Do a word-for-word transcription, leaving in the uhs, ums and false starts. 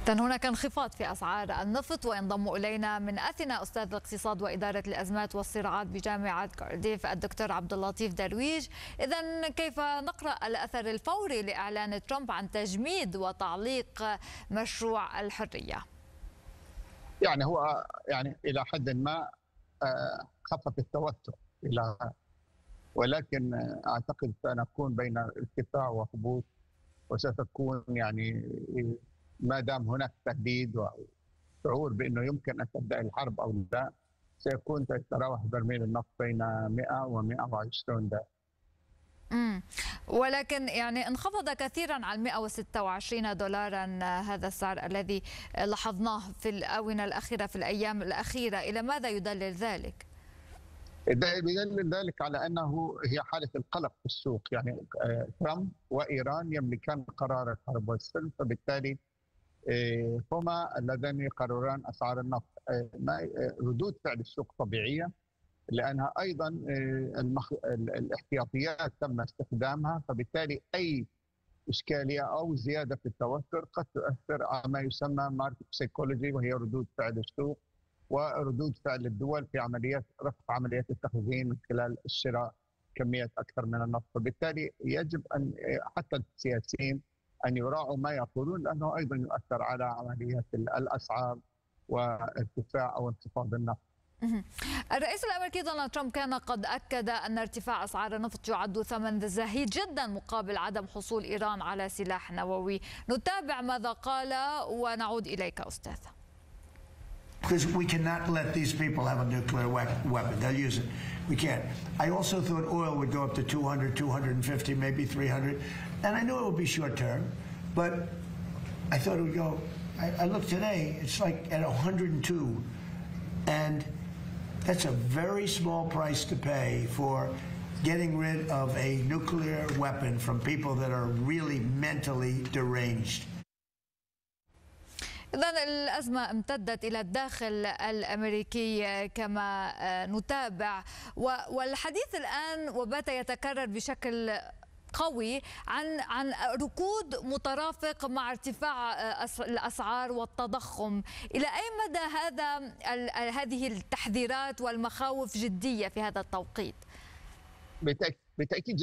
إذن هناك انخفاض في أسعار النفط. وينضم إلينا من أثينا أستاذ الاقتصاد وإدارة الأزمات والصراعات بجامعة كارديف الدكتور عبد اللطيف درويش. إذن كيف نقرأ الأثر الفوري لإعلان ترامب عن تجميد وتعليق مشروع الحرية؟ يعني هو يعني إلى حد ما خفف التوتر إلى ولكن أعتقد سنكون بين ارتفاع وهبوط، وستكون يعني ما دام هناك تهديد وشعور بأنه يمكن أن تبدأ الحرب أو لا، سيكون تتراوح برميل النفط بين مئة و مئة وعشرين دولار. امم ولكن يعني انخفض كثيرا عن مئة وستة وعشرين دولارا هذا السعر الذي لاحظناه في الآونة الأخيرة في الأيام الأخيرة. إلى ماذا يدلل ذلك؟ يدلل ذلك على أنه هي حالة القلق في السوق. يعني ترامب وإيران يملكان قرار الحرب والسلم، فبالتالي هما اللذان يقرران أسعار النفط. ردود فعل السوق طبيعية لأنها أيضا المخ... الاحتياطيات تم استخدامها، فبالتالي أي إشكالية أو زيادة في التوتر قد تؤثر على ما يسمى ماركت سيكولوجي، وهي ردود فعل السوق وردود فعل الدول في عمليات رفع عمليات التخزين من خلال الشراء كميات أكثر من النفط. فبالتالي يجب أن حتى السياسيين أن يراعوا ما يقولون، لأنه أيضا يؤثر على عمليات الأسعار وارتفاع أو انخفاض النفط. الرئيس الأمريكي دونالد ترامب كان قد أكد أن ارتفاع أسعار النفط يعد ثمن زهيد جدا مقابل عدم حصول إيران على سلاح نووي. نتابع ماذا قال ونعود إليك أستاذ. Because we cannot let these people have a nuclear weapon. They'll use it. We can't. I also thought oil would go up to two hundred, two fifty, maybe three hundred. And I knew it would be short term, but I thought it would go. I, I looked today, it's like at one hundred two. And that's a very small price to pay for getting rid of a nuclear weapon from people that are really mentally deranged. إذن الأزمة امتدت إلى الداخل الأمريكي كما نتابع، والحديث الآن وبات يتكرر بشكل قوي عن عن ركود مترافق مع ارتفاع الأسعار والتضخم. إلى أي مدى هذا هذه التحذيرات والمخاوف جدية في هذا التوقيت؟ بالتأكيد